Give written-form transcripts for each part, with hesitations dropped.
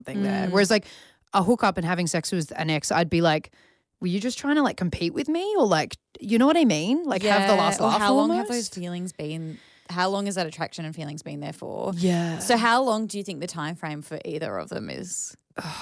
something there. Whereas like a hookup and having sex with an ex, I'd be like, were you just trying to like compete with me, or like, you know what I mean? Like have the last laugh. How long have almost? those feelings been? How long has that attraction and feelings been there for? Yeah. So how long do you think the time frame for either of them is?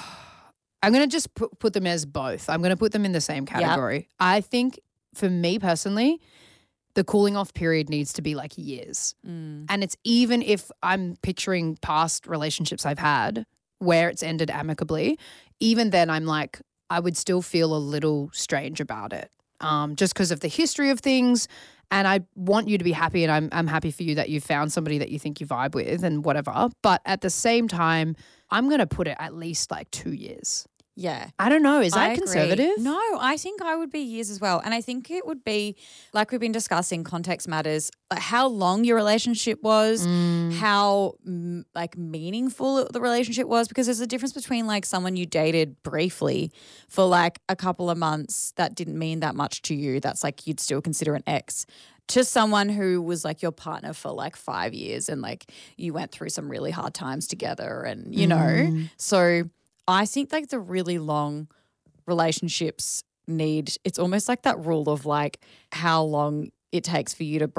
I'm going to just put them as both. I'm going to put them in the same category. Yep. I think for me personally, the cooling off period needs to be like years. And it's even if I'm picturing past relationships I've had where it's ended amicably, even then I'm like, I would still feel a little strange about it, just because of the history of things. And I want you to be happy, and I'm happy for you that you found somebody that you think you vibe with and whatever. But at the same time, I'm going to put it at least like 2 years. Yeah. I don't know. Is I that agree. conservative? No, I think I would be years as well. And I think it would be, like we've been discussing, context matters, like how long your relationship was, how like meaningful the relationship was, because there's a difference between like someone you dated briefly for like a couple of months that didn't mean that much to you. That's like you'd still consider an ex, to someone who was like your partner for like 5 years and like you went through some really hard times together and, you know, so I think like the really long relationships it's almost like that rule of like how long it takes for you to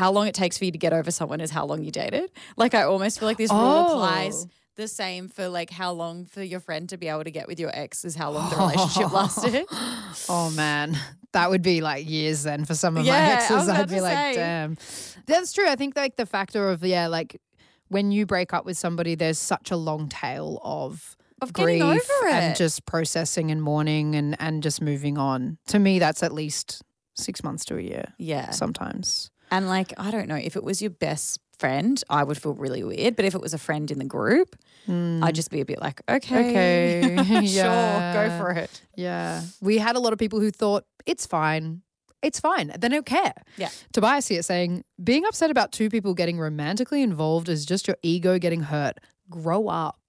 get over someone is how long you dated. Like I almost feel like this rule applies the same for like how long for your friend to be able to get with your ex is how long the relationship lasted. Oh man, that would be like years then for some of my exes. I'd be like, damn. That's true. I think like the factor of, like when you break up with somebody, there's such a long tail of grief getting over it and just processing and mourning and just moving on. To me, that's at least 6 months to a year. Yeah. Sometimes. And like, I don't know, if it was your best friend, I would feel really weird. But if it was a friend in the group, I'd just be a bit like, okay. Yeah. Sure, go for it. Yeah. We had a lot of people who thought, it's fine. It's fine. They don't care. Yeah. Tobias here saying, being upset about two people getting romantically involved is just your ego getting hurt. Grow up.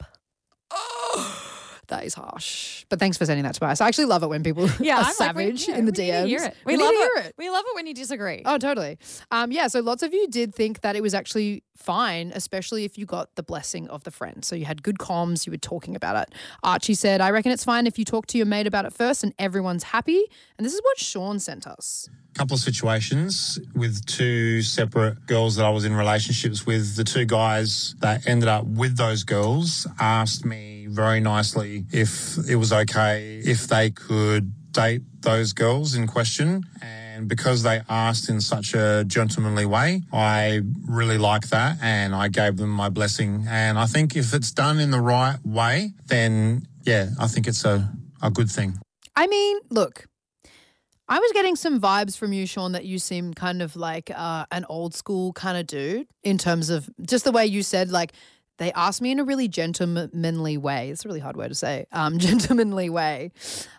That is harsh. But thanks for sending that to us. I actually love it when people are savage in the DMs. Hear it. We love it. We love it when you disagree. Oh, totally. So lots of you did think that it was actually fine, especially if you got the blessing of the friend. So you had good comms, you were talking about it. Archie said, I reckon it's fine if you talk to your mate about it first and everyone's happy. And this is what Sean sent us. Couple of situations with two separate girls that I was in relationships with. The two guys that ended up with those girls asked me very nicely if it was okay if they could date those girls in question. And because they asked in such a gentlemanly way, I really like that and I gave them my blessing. And I think if it's done in the right way, then yeah, I think it's a good thing. I mean, look, I was getting some vibes from you, Sean, that you seem kind of like an old school kind of dude in terms of just the way you said, like, they asked me in a really gentlemanly way. It's a really hard word to say, gentlemanly way.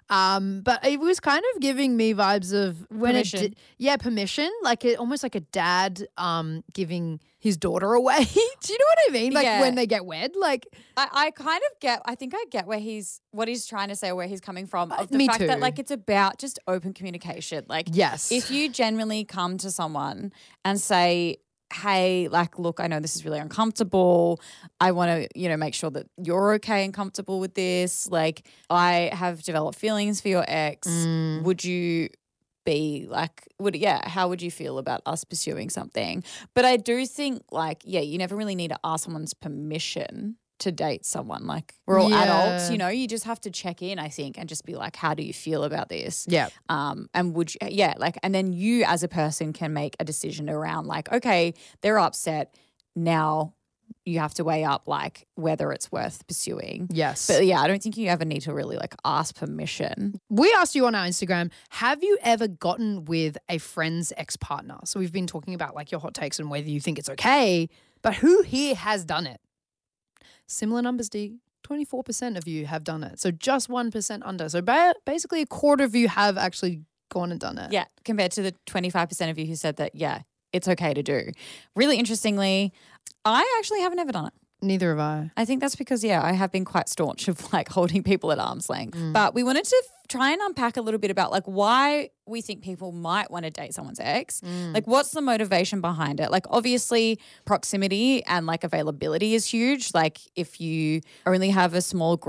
But it was kind of giving me vibes of when permission. Permission, like almost like a dad giving his daughter away. Do you know what I mean? Like when they get wed, like I kind of get. I think I get what he's trying to say, where he's coming from. Of the me fact too. that like it's about just open communication. Like yes, if you genuinely come to someone and say, hey, like, look, I know this is really uncomfortable. I want to, make sure that you're okay and comfortable with this. Like, I have developed feelings for your ex. Would you be like, how would you feel about us pursuing something? But I do think like, you never really need to ask someone's permission to date someone. Like, we're all adults, you just have to check in, I think, and just be like, how do you feel about this? Yeah. And would you, and then you as a person can make a decision around like, okay, they're upset. Now you have to weigh up like whether it's worth pursuing. Yes. But I don't think you ever need to really like ask permission. We asked you on our Instagram, have you ever gotten with a friend's ex-partner? So we've been talking about like your hot takes and whether you think it's okay, but who here has done it? Similar numbers, D. 24% of you have done it. So just 1% under. So basically a quarter of you have actually gone and done it. Yeah, compared to the 25% of you who said that, it's okay to do. Really interestingly, I actually haven't ever done it. Neither have I. I think that's because, I have been quite staunch of like holding people at arm's length. But we wanted to try and unpack a little bit about like why we think people might want to date someone's ex. Like what's the motivation behind it? Like obviously proximity and like availability is huge. Like if you only have a small